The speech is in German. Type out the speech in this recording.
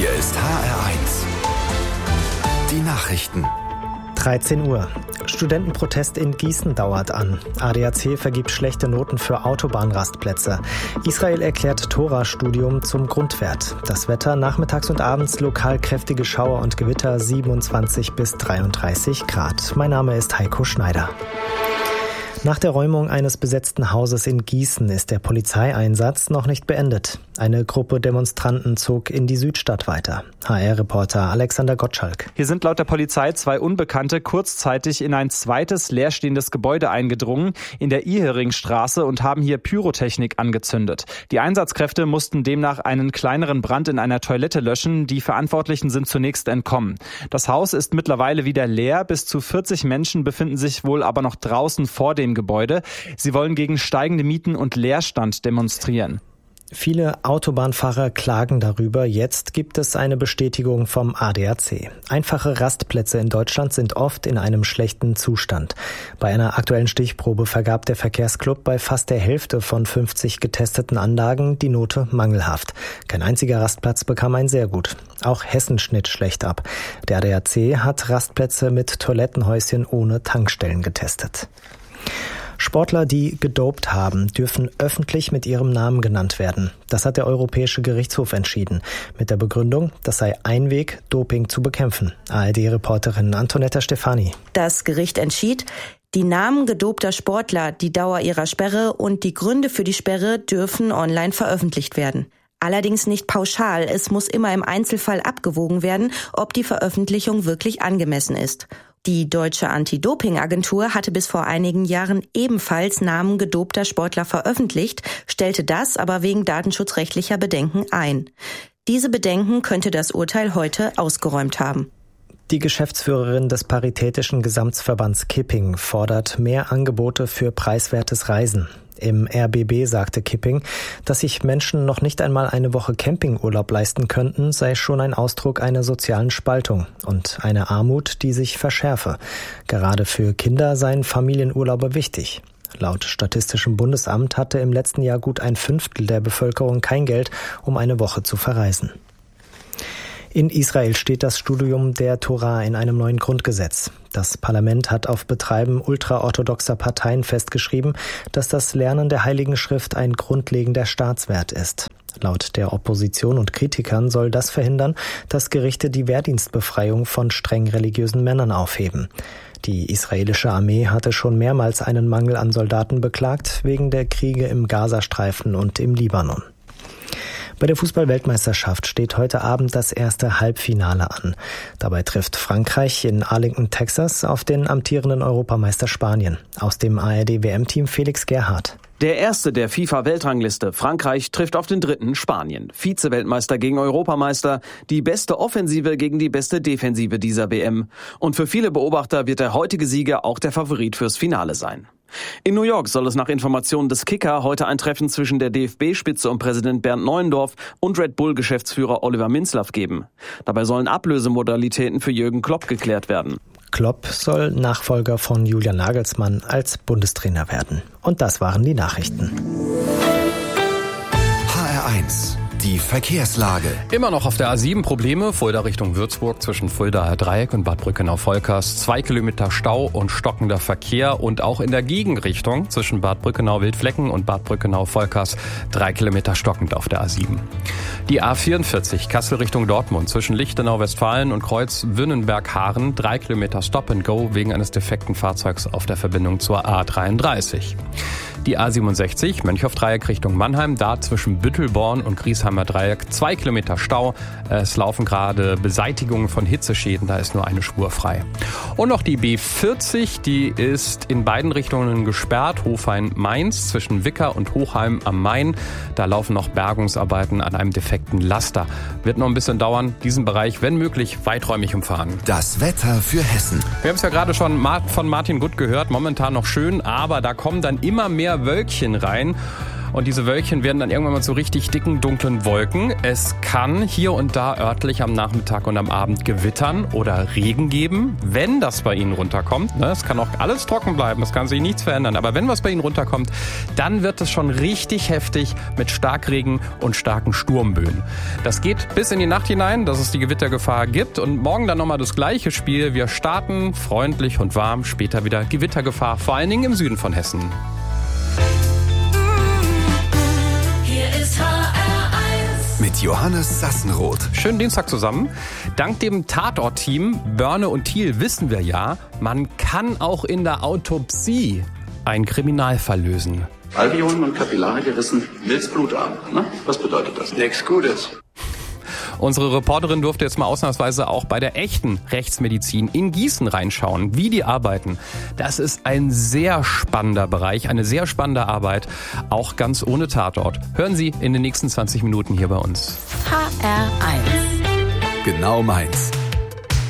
Hier ist HR1. Die Nachrichten. 13 Uhr. Studentenprotest in Gießen dauert an. ADAC vergibt schlechte Noten für Autobahnrastplätze. Israel erklärt Tora-Studium zum Grundwert. Das Wetter nachmittags und abends lokal kräftige Schauer und Gewitter 27 bis 33 Grad. Mein Name ist Heiko Schneider. Nach der Räumung eines besetzten Hauses in Gießen ist der Polizeieinsatz noch nicht beendet. Eine Gruppe Demonstranten zog in die Südstadt weiter. HR-Reporter Alexander Gottschalk. Hier sind laut der Polizei 2 Unbekannte kurzzeitig in ein zweites leerstehendes Gebäude eingedrungen, in der Iheringstraße, und haben hier Pyrotechnik angezündet. Die Einsatzkräfte mussten demnach einen kleineren Brand in einer Toilette löschen. Die Verantwortlichen sind zunächst entkommen. Das Haus ist mittlerweile wieder leer. Bis zu 40 Menschen befinden sich wohl aber noch draußen vor dem Gebäude. Sie wollen gegen steigende Mieten und Leerstand demonstrieren. Viele Autobahnfahrer klagen darüber. Jetzt gibt es eine Bestätigung vom ADAC. Einfache Rastplätze in Deutschland sind oft in einem schlechten Zustand. Bei einer aktuellen Stichprobe vergab der Verkehrsclub bei fast der Hälfte von 50 getesteten Anlagen die Note mangelhaft. Kein einziger Rastplatz bekam ein sehr gut. Auch Hessen schnitt schlecht ab. Der ADAC hat Rastplätze mit Toilettenhäuschen ohne Tankstellen getestet. Sportler, die gedopt haben, dürfen öffentlich mit ihrem Namen genannt werden. Das hat der Europäische Gerichtshof entschieden. Mit der Begründung, das sei ein Weg, Doping zu bekämpfen. ARD-Reporterin Antonetta Stefani. Das Gericht entschied, die Namen gedopter Sportler, die Dauer ihrer Sperre und die Gründe für die Sperre dürfen online veröffentlicht werden. Allerdings nicht pauschal. Es muss immer im Einzelfall abgewogen werden, ob die Veröffentlichung wirklich angemessen ist. Die deutsche Anti-Doping-Agentur hatte bis vor einigen Jahren ebenfalls Namen gedopter Sportler veröffentlicht, stellte das aber wegen datenschutzrechtlicher Bedenken ein. Diese Bedenken könnte das Urteil heute ausgeräumt haben. Die Geschäftsführerin des Paritätischen Gesamtverbands Kipping fordert mehr Angebote für preiswertes Reisen. Im RBB sagte Kipping, dass sich Menschen noch nicht einmal eine Woche Campingurlaub leisten könnten, sei schon ein Ausdruck einer sozialen Spaltung und einer Armut, die sich verschärfe. Gerade für Kinder seien Familienurlaube wichtig. Laut Statistischem Bundesamt hatte im letzten Jahr gut 1/5 der Bevölkerung kein Geld, um eine Woche zu verreisen. In Israel steht das Studium der Tora in einem neuen Grundgesetz. Das Parlament hat auf Betreiben ultraorthodoxer Parteien festgeschrieben, dass das Lernen der Heiligen Schrift ein grundlegender Staatswert ist. Laut der Opposition und Kritikern soll das verhindern, dass Gerichte die Wehrdienstbefreiung von streng religiösen Männern aufheben. Die israelische Armee hatte schon mehrmals einen Mangel an Soldaten beklagt, wegen der Kriege im Gazastreifen und im Libanon. Bei der Fußball-Weltmeisterschaft steht heute Abend das erste Halbfinale an. Dabei trifft Frankreich in Arlington, Texas, auf den amtierenden Europameister Spanien. Aus dem ARD-WM-Team Felix Gerhardt. Der erste der FIFA-Weltrangliste, Frankreich, trifft auf den dritten, Spanien. Vize-Weltmeister gegen Europameister, die beste Offensive gegen die beste Defensive dieser WM. Und für viele Beobachter wird der heutige Sieger auch der Favorit fürs Finale sein. In New York soll es nach Informationen des Kicker heute ein Treffen zwischen der DFB-Spitze und Präsident Bernd Neuendorf und Red Bull-Geschäftsführer Oliver Minzlaff geben. Dabei sollen Ablösemodalitäten für Jürgen Klopp geklärt werden. Klopp soll Nachfolger von Julian Nagelsmann als Bundestrainer werden. Und das waren die Nachrichten. HR1. Die Verkehrslage. Immer noch auf der A7 Probleme. Fulda Richtung Würzburg zwischen Fuldaer Dreieck und Bad Brückenau-Volkers. 2 Kilometer Stau und stockender Verkehr. Und auch in der Gegenrichtung zwischen Bad Brückenau-Wildflecken und Bad Brückenau-Volkers 3 Kilometer stockend auf der A7. Die A44 Kassel Richtung Dortmund zwischen Lichtenau-Westfalen und Kreuz-Wünnenberg-Haaren 3 Kilometer Stop and Go wegen eines defekten Fahrzeugs auf der Verbindung zur A33. Die A67 Mönchhoff-Dreieck Richtung Mannheim, da zwischen Büttelborn und Griesheimer Dreieck 2 Kilometer Stau. Es laufen gerade Beseitigungen von Hitzeschäden, da ist nur eine Spur frei. Und noch die B40, die ist in beiden Richtungen gesperrt. Hofheim-Mainz zwischen Wicker und Hochheim am Main. Da laufen noch Bergungsarbeiten an einem defekten Laster. Wird noch ein bisschen dauern, diesen Bereich, wenn möglich, weiträumig umfahren. Das Wetter für Hessen. Wir haben es ja gerade schon von Martin Gutt gehört, momentan noch schön, aber da kommen dann immer mehr Wölkchen rein. und diese Wölkchen werden dann irgendwann mal zu richtig dicken, dunklen Wolken. Es kann hier und da örtlich am Nachmittag und am Abend gewittern oder Regen geben, wenn das bei Ihnen runterkommt. Es kann auch alles trocken bleiben, es kann sich nichts verändern, aber wenn was bei Ihnen runterkommt, dann wird es schon richtig heftig mit Starkregen und starken Sturmböen. Das geht bis in die Nacht hinein, dass es die Gewittergefahr gibt und morgen dann nochmal das gleiche Spiel. Wir starten freundlich und warm, später wieder Gewittergefahr, vor allen Dingen im Süden von Hessen. Hier ist HR1 mit Johannes Sassenroth. Schönen Dienstag zusammen. Dank dem Tatort-Team Börne und Thiel wissen wir ja, man kann auch in der Autopsie einen Kriminalfall lösen. Alveolen und Kapillare gerissen, Milzblutarm. Ne? Was bedeutet das? Nichts Gutes. Unsere Reporterin durfte jetzt mal ausnahmsweise auch bei der echten Rechtsmedizin in Gießen reinschauen, wie die arbeiten. Das ist ein sehr spannender Bereich, eine sehr spannende Arbeit, auch ganz ohne Tatort. Hören Sie in den nächsten 20 Minuten hier bei uns. HR1. Genau meins.